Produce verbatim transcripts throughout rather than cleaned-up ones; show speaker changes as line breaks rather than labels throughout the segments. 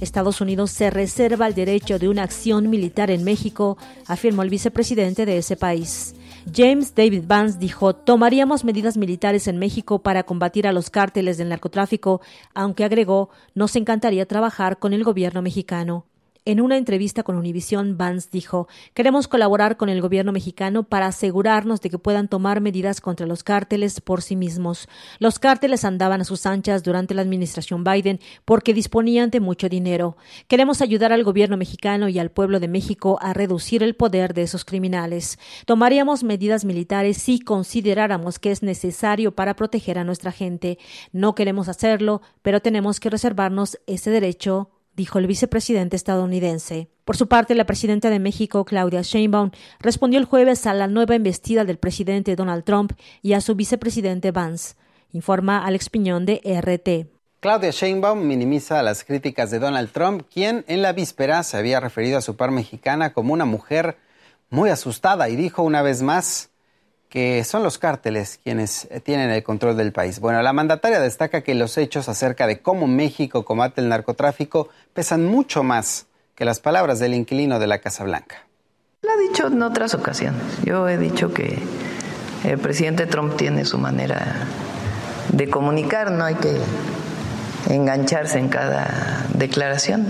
Estados Unidos se reserva el derecho de una acción militar en México, afirmó el vicepresidente de ese país. James David Vance dijo: tomaríamos medidas militares en México para combatir a los cárteles del narcotráfico, aunque agregó, nos encantaría trabajar con el gobierno mexicano. En una entrevista con Univisión, Vance dijo: queremos colaborar con el gobierno mexicano para asegurarnos de que puedan tomar medidas contra los cárteles por sí mismos. Los cárteles andaban a sus anchas durante la administración Biden porque disponían de mucho dinero. Queremos ayudar al gobierno mexicano y al pueblo de México a reducir el poder de esos criminales. Tomaríamos medidas militares si consideráramos que es necesario para proteger a nuestra gente. No queremos hacerlo, pero tenemos que reservarnos ese derecho, dijo el vicepresidente estadounidense. Por su parte, la presidenta de México, Claudia Sheinbaum, respondió el jueves a la nueva embestida del presidente Donald Trump y a su vicepresidente Vance, informa Alex Piñón de R T.
Claudia Sheinbaum minimiza las críticas de Donald Trump, quien en la víspera se había referido a su par mexicana como una mujer muy asustada y dijo una vez más que son los cárteles quienes tienen el control del país. Bueno, la mandataria destaca que los hechos acerca de cómo México combate el narcotráfico pesan mucho más que las palabras del inquilino de la Casa Blanca.
Lo ha dicho en otras ocasiones. Yo he dicho que el presidente Trump tiene su manera de comunicar, no hay que engancharse en cada declaración.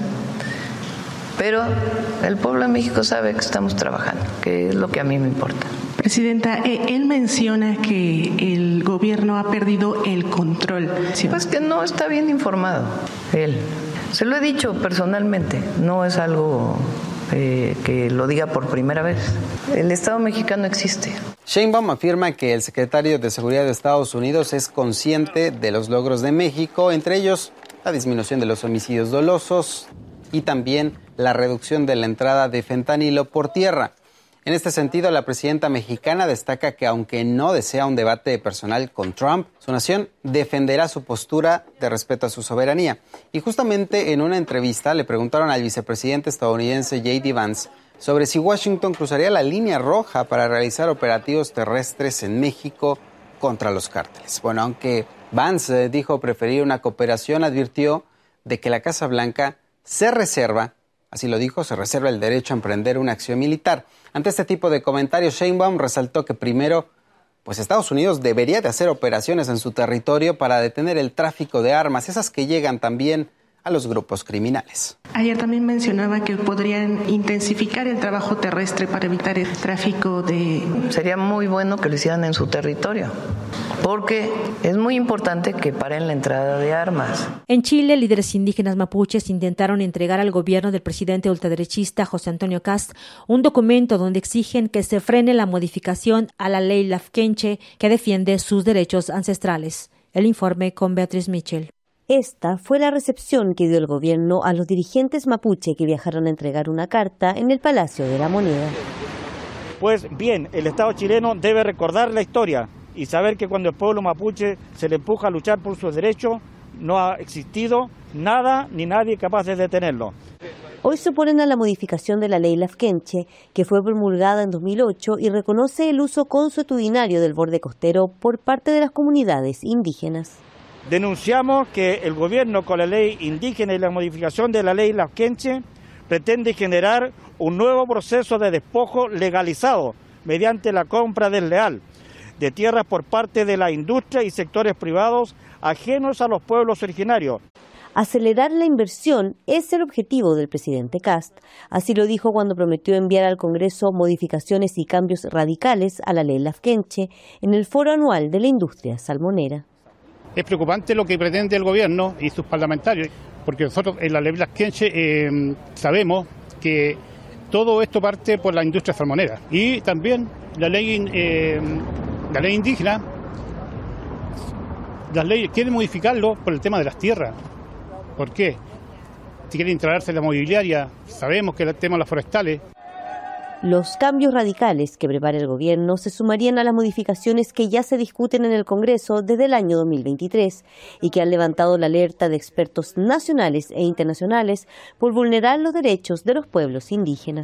Pero el pueblo de México sabe que estamos trabajando, que es lo que a mí me importa.
Presidenta, él menciona que el gobierno ha perdido el control.
Pues que no está bien informado, él. Se lo he dicho personalmente, no es algo eh, que lo diga por primera vez. El Estado mexicano existe.
Sheinbaum afirma que el secretario de Seguridad de Estados Unidos es consciente de los logros de México, entre ellos la disminución de los homicidios dolosos y también la reducción de la entrada de fentanilo por tierra. En este sentido, la presidenta mexicana destaca que aunque no desea un debate personal con Trump, su nación defenderá su postura de respeto a su soberanía. Y justamente en una entrevista le preguntaron al vicepresidente estadounidense J D Vance sobre si Washington cruzaría la línea roja para realizar operativos terrestres en México contra los cárteles. Bueno, aunque Vance dijo preferir una cooperación, advirtió de que la Casa Blanca se reserva, así lo dijo, se reserva el derecho a emprender una acción militar. Ante este tipo de comentarios, Sheinbaum resaltó que primero, pues Estados Unidos debería de hacer operaciones en su territorio para detener el tráfico de armas, esas que llegan también a los grupos criminales.
Ayer también mencionaba que podrían intensificar el trabajo terrestre para evitar el tráfico de...
Sería muy bueno que lo hicieran en su territorio, porque es muy importante que paren la entrada de armas.
En Chile, líderes indígenas mapuches intentaron entregar al gobierno del presidente ultraderechista José Antonio Kast un documento donde exigen que se frene la modificación a la ley Lafkenche que defiende sus derechos ancestrales. El informe con Beatriz Mitchell.
Esta fue la recepción que dio el gobierno a los dirigentes mapuche que viajaron a entregar una carta en el Palacio de la Moneda.
Pues bien, el Estado chileno debe recordar la historia y saber que cuando el pueblo mapuche se le empuja a luchar por sus derechos, no ha existido nada ni nadie capaz de detenerlo.
Hoy se oponen a la modificación de la ley Lafkenche, que fue promulgada en dos mil ocho y reconoce el uso consuetudinario del borde costero por parte de las comunidades indígenas.
Denunciamos que el gobierno con la ley indígena y la modificación de la ley Lafkenche pretende generar un nuevo proceso de despojo legalizado mediante la compra desleal de tierras por parte de la industria y sectores privados ajenos a los pueblos originarios.
Acelerar la inversión es el objetivo del presidente Kast. Así lo dijo cuando prometió enviar al Congreso modificaciones y cambios radicales a la ley Lafkenche en el foro anual de la industria salmonera.
Es preocupante lo que pretende el gobierno y sus parlamentarios, porque nosotros en la ley Lafkenche eh, sabemos que todo esto parte por la industria salmonera. Y también la ley, eh, la ley indígena, las leyes quieren modificarlo por el tema de las tierras. ¿Por qué? Si quieren instalarse en la mobiliaria, sabemos que el tema de las forestales.
Los cambios radicales que prepara el gobierno se sumarían a las modificaciones que ya se discuten en el Congreso desde el año dos mil veintitrés y que han levantado la alerta de expertos nacionales e internacionales por vulnerar los derechos de los pueblos indígenas.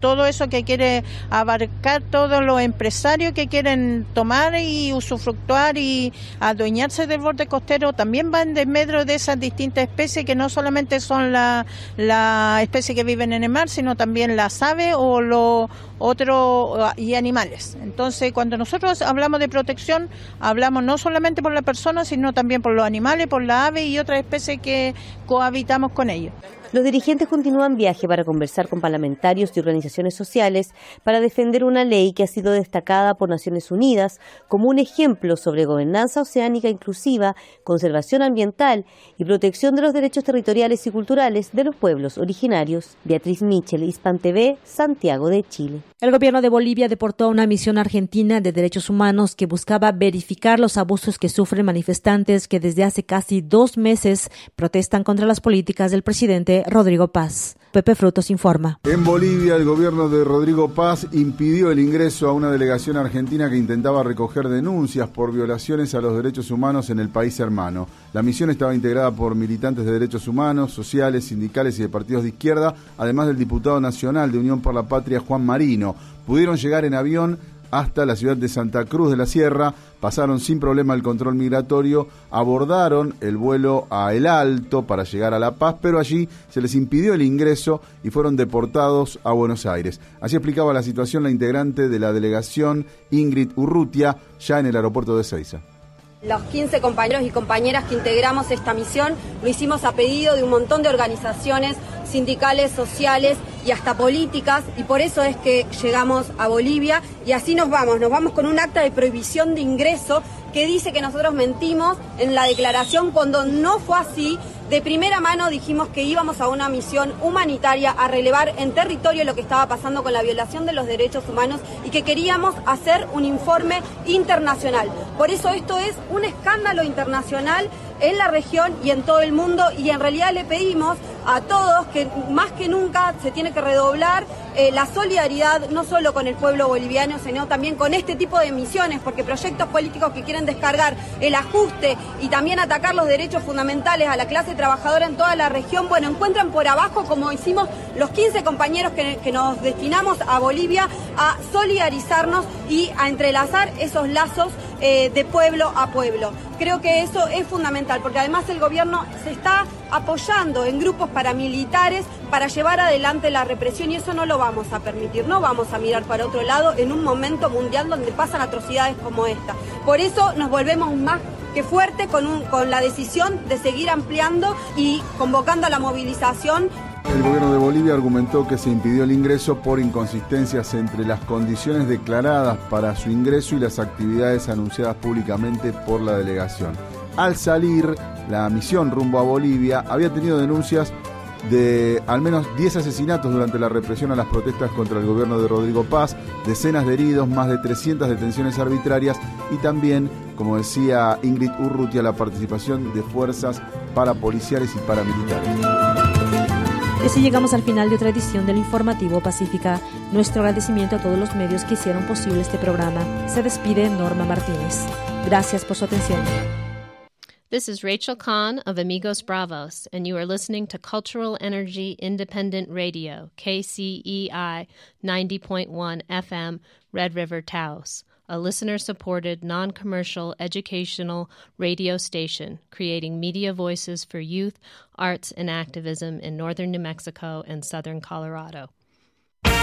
todo eso que quiere abarcar todos los empresarios que quieren tomar y usufructuar y adueñarse del borde costero, también va en desmedro de esas distintas especies que no solamente son las la especies que viven en el mar, sino también las aves o los otros y animales. Entonces, cuando nosotros hablamos de protección, hablamos no solamente por la persona, sino también por los animales, por las aves y otras especies que cohabitamos con ellos.
Los dirigentes continúan viaje para conversar con parlamentarios y organizaciones sociales para defender una ley que ha sido destacada por Naciones Unidas como un ejemplo sobre gobernanza oceánica inclusiva, conservación ambiental y protección de los derechos territoriales y culturales de los pueblos originarios. Beatriz Michel, Hispan T V, Santiago de Chile.
El gobierno de Bolivia deportó a una misión argentina de derechos humanos que buscaba verificar los abusos que sufren manifestantes que desde hace casi dos meses protestan contra las políticas del presidente Rodrigo Paz. Pepe Frutos informa.
En Bolivia, el gobierno de Rodrigo Paz impidió el ingreso a una delegación argentina que intentaba recoger denuncias por violaciones a los derechos humanos en el país hermano. La misión estaba integrada por militantes de derechos humanos, sociales, sindicales y de partidos de izquierda, además del diputado nacional de Unión por la Patria, Juan Marino. Pudieron llegar en avión hasta la ciudad de Santa Cruz de la Sierra, pasaron sin problema el control migratorio, abordaron el vuelo a El Alto para llegar a La Paz, pero allí se les impidió el ingreso y fueron deportados a Buenos Aires. Así explicaba la situación la integrante de la delegación, Ingrid Urrutia, ya en el aeropuerto de Ezeiza.
Los quince compañeros y compañeras que integramos esta misión lo hicimos a pedido de un montón de organizaciones sindicales, sociales y hasta políticas, y por eso es que llegamos a Bolivia y así nos vamos, nos vamos con un acta de prohibición de ingreso que dice que nosotros mentimos en la declaración cuando no fue así. De primera mano dijimos que íbamos a una misión humanitaria a relevar en territorio lo que estaba pasando con la violación de los derechos humanos y que queríamos hacer un informe internacional. Por eso esto es un escándalo internacional en la región y en todo el mundo, y en realidad le pedimos a todos que más que nunca se tiene que redoblar eh, la solidaridad no solo con el pueblo boliviano, sino también con este tipo de misiones, porque proyectos políticos que quieren descargar el ajuste y también atacar los derechos fundamentales a la clase trabajadora en toda la región, bueno, encuentran por abajo, como hicimos los quince compañeros que, que nos destinamos a Bolivia, a solidarizarnos y a entrelazar esos lazos eh, de pueblo a pueblo. Creo que eso es fundamental, porque además el gobierno se está apoyando en grupos paramilitares para llevar adelante la represión, y eso no lo vamos a permitir, no vamos a mirar para otro lado en un momento mundial donde pasan atrocidades como esta. Por eso nos volvemos más que fuertes con, un, con la decisión de seguir ampliando y convocando a la movilización.
El gobierno de Bolivia argumentó que se impidió el ingreso por inconsistencias entre las condiciones declaradas para su ingreso y las actividades anunciadas públicamente por la delegación. Al salir, la misión rumbo a Bolivia había tenido denuncias de al menos diez asesinatos durante la represión a las protestas contra el gobierno de Rodrigo Paz, decenas de heridos, más de trescientas detenciones arbitrarias y también, como decía Ingrid Urrutia, la participación de fuerzas parapoliciales y paramilitares.
Y así llegamos al final de otra edición del Informativo Pacífica. Nuestro agradecimiento a todos los medios que hicieron posible este programa. Se despide Norma Martínez. Gracias por su atención.
This is Rachel Kahn of Amigos Bravos, and you are listening to Cultural Energy Independent Radio, K C E I ninety point one F M, Red River, Taos, a listener-supported, non-commercial, educational radio station creating media voices for youth, arts, and activism in northern New Mexico and southern Colorado.